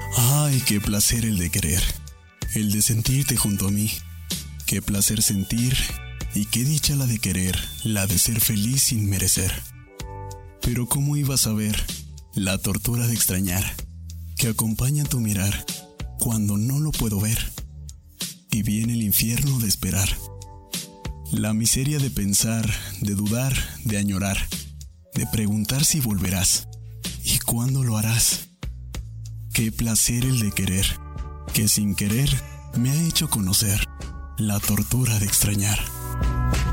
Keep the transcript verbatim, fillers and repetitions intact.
Ay, qué placer el de querer, el de sentirte junto a mí. Qué placer sentir y qué dicha la de querer, la de ser feliz sin merecer. Pero cómo ibas a ver la tortura de extrañar que acompaña tu mirar cuando no lo puedo ver. Y viene el infierno de esperar, la miseria de pensar, de dudar, de añorar, de preguntar si volverás y cuándo lo harás. Qué placer el de querer, que sin querer me ha hecho conocer la tortura de extrañar.